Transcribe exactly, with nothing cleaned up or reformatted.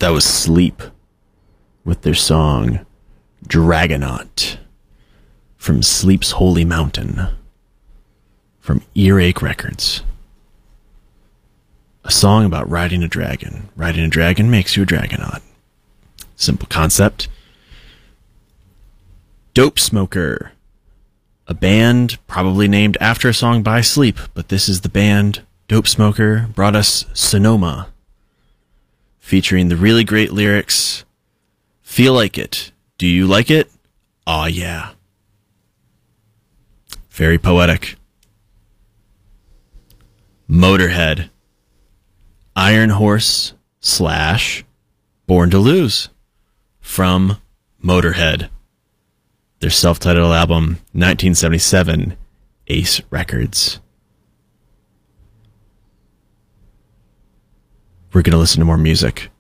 That was Sleep with their song Dragonaut from Sleep's Holy Mountain from Earache Records. A song about riding a dragon. Riding a dragon makes you a Dragonaut. Simple concept. Dope Smoker, a band probably named after a song by Sleep, but this is the band. Dope Smoker brought us Sonoma, featuring the really great lyrics, Feel Like It. Do you like it? Aw, yeah. Very poetic. Motorhead, Iron Horse slash Born to Lose from Motorhead. Their self-titled album, nineteen seventy-seven, Ace Records. We're going to listen to more music.